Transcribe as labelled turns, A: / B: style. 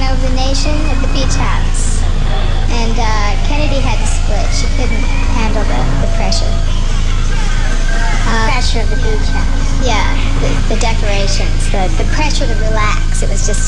A: over the nation at the beach house. And Kennedy had to split. She couldn't handle the pressure.
B: Pressure of the beach house.
A: Yeah, the decorations, the pressure to relax. It was just